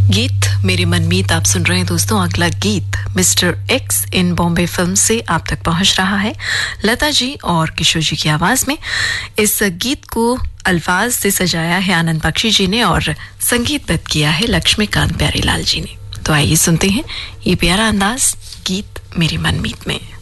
गीत मेरे मनमीत आप सुन रहे हैं दोस्तों। अगला गीत मिस्टर एक्स इन बॉम्बे फिल्म से आप तक पहुंच रहा है लता जी और किशोर जी की आवाज में। इस गीत को अल्फाज से सजाया है आनंद बख्शी जी ने और संगीतबद्ध किया है लक्ष्मीकांत प्यारेलाल जी ने। तो आइए सुनते हैं ये प्यारा अंदाज गीत मेरे मनमीत में।